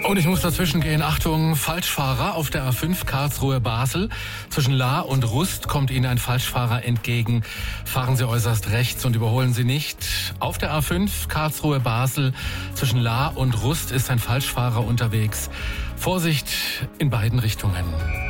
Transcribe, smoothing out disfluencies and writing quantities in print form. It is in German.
Und ich muss dazwischen gehen. Achtung, Falschfahrer auf der A5 Karlsruhe-Basel. Zwischen Lahr und Rust kommt Ihnen ein Falschfahrer entgegen. Fahren Sie äußerst rechts und überholen Sie nicht. Auf der A5 Karlsruhe-Basel zwischen Lahr und Rust ist ein Falschfahrer unterwegs. Vorsicht in beiden Richtungen.